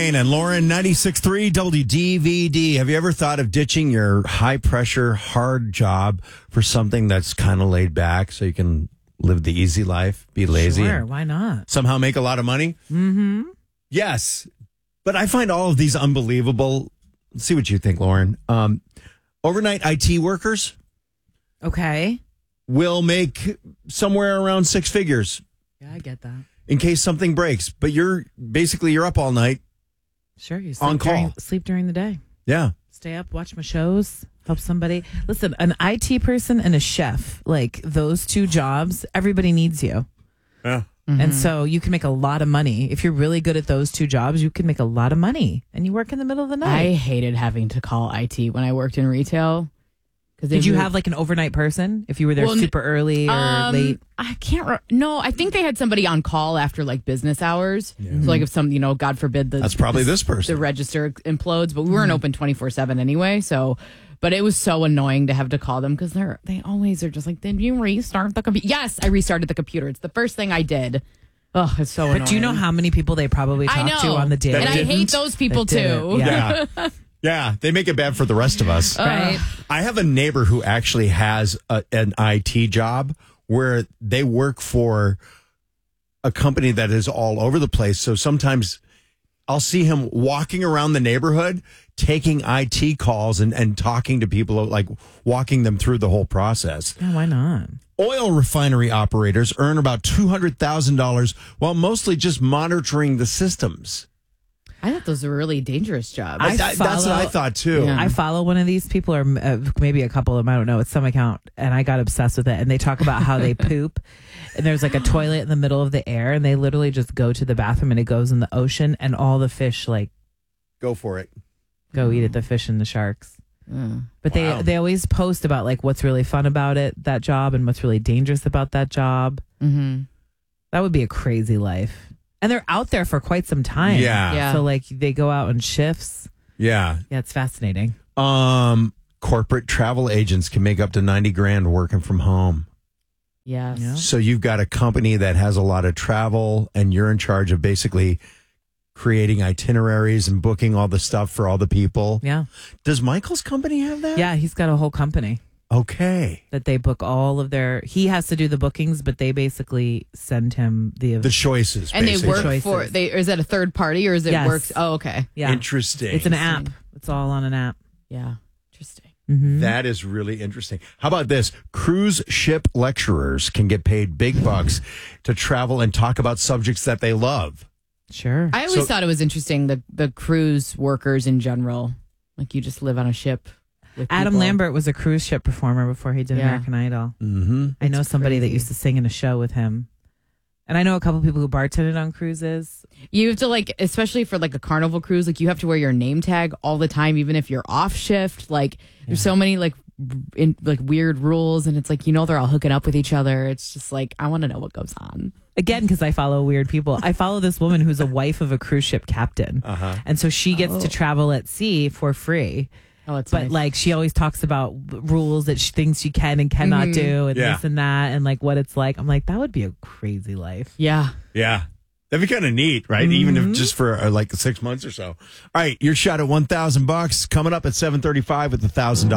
Wayne and Lauren, 96.3 WDVD. Have you ever thought of ditching your high-pressure, hard job for something that's kind of laid back so you can live the easy life, be lazy? Sure, why not? Somehow make a lot of money? Mm-hmm. Yes. But I find all of these unbelievable. Let's see what you think, Lauren. Overnight IT workers Okay. will make somewhere around six figures Yeah, I get that. in case something breaks. But you're up all night. Sure, you On call. sleep during the day. Yeah. Stay up, watch my shows, help somebody. Listen, an IT person and a chef, like those two jobs, everybody needs you. Yeah. And so you can make a lot of money. If you're really good at those two jobs, you can make a lot of money. And you work in the middle of the night. I hated having to call IT when I worked in retail. Did you have like an overnight person if you were there super early or late? I can't. No, I think they had somebody on call after like business hours. So like if some, God forbid, That's probably this person. the register implodes. But we weren't open 24/7 anyway. So, but it was so annoying to have to call them because they always are just like, did you restart the computer? Yes, I restarted the computer. It's the first thing I did. Oh, it's so annoying. But do you know how many people they probably talk to on the day? And I hate those people too. Yeah. Yeah, they make it bad for the rest of us. Right. I have a neighbor who actually has an IT job where they work for a company that is all over the place. So sometimes I'll see him walking around the neighborhood, taking IT calls and talking to people, like walking them through the whole process. Yeah, why not? Oil refinery operators earn about $200,000 while mostly just monitoring the systems. I thought those were really dangerous jobs. That's what I thought too. Yeah. I follow one of these people, or maybe a couple of them. I don't know. It's some account, and I got obsessed with it. And they talk about how they poop, and there's like a toilet in the middle of the air, and they literally just go to the bathroom, and it goes in the ocean, and all the fish like Go for it. go eat it. The fish and the sharks. But Wow. they always post about like what's really fun about that job, and what's really dangerous about that job. Mm-hmm. That would be a crazy life. And they're out there for quite some time. Yeah. So like they go out on shifts. Yeah. Yeah, it's fascinating. Corporate travel agents can make up to $90,000 working from home. Yes. Yeah. So you've got a company that has a lot of travel and you're in charge of basically creating itineraries and booking all the stuff for all the people. Yeah. Does Michael's company have that? Yeah, he's got a whole company Okay. that they book all of he has to do the bookings, but they basically send him the choices. And basically. they work Choices. for is that a third party or is it Yes. works? Oh, okay. Yeah. Interesting. It's an app. It's all on an app. Yeah. Interesting. Mm-hmm. That is really interesting. How about this? Cruise ship lecturers can get paid big bucks to travel and talk about subjects that they love. Sure. I always thought it was interesting the cruise workers in general. Like you just live on a ship. With Adam people. Lambert was a cruise ship performer before he did Yeah. American Idol. Mm-hmm. I know somebody that crazy. used to sing in a show with him. And I know a couple people who bartended on cruises. You have to like, especially for like a carnival cruise, like you have to wear your name tag all the time, even if you're off shift. Like there's so many like weird rules, and it's like they're all hooking up with each other. It's just like I want to know what goes on. Again, because I follow weird people. I follow this woman who's a wife of a cruise ship captain. And so she gets to travel at sea for free. Oh, it's But nice. like she always talks about rules that things she can and cannot do and Yeah. this and that and like what it's like. I'm like, that would be a crazy life. Yeah. Yeah. That'd be kind of neat, right? Even if just for like 6 months or so. All right, your shot at $1,000 coming up at 7:35 with $1,000.